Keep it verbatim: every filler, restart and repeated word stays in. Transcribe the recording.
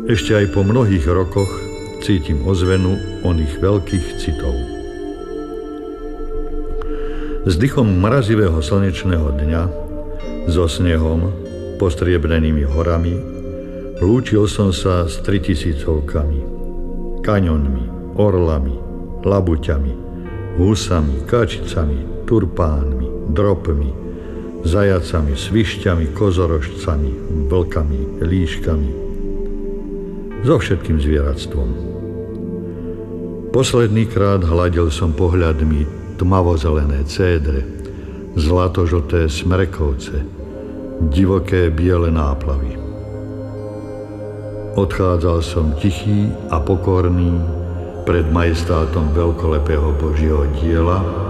Ešte aj po mnohých rokoch cítim ozvenu oných veľkých citov. S dychom mrazivého slnečného dňa, so snehom, postriebnenými horami, lúčil som sa s tritisícovkami, kaňonmi, orlami, labuťami, húsami, kačicami, turpánmi, dropmi, zajacami, svišťami, kozorožcami, vlkami, líškami, so všetkým zvieratstvom. Posledný krát hladil som pohľadmi tmavozelené cédre, zlatožlté smrekovce, divoké biele náplavy. Odchádzal som tichý a pokorný pred majestátom veľkolepého Božieho diela,